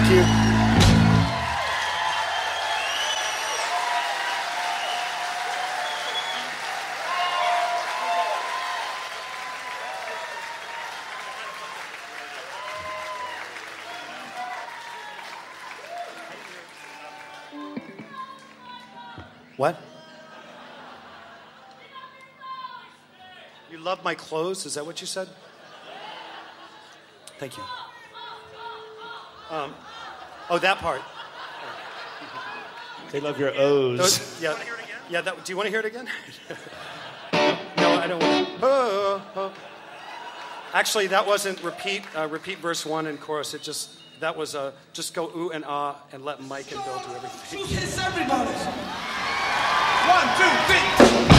Thank you. What? You love my clothes? Is that what you said? Thank you. Oh, that part. They love your O's. Yeah. Yeah. Do you want to hear it again? No, I don't want to. Oh, oh. Actually, that wasn't repeat verse 1 and chorus. That was just go ooh and ah and let Mike and Bill do everything. Kiss everybody. 1, 2, 3.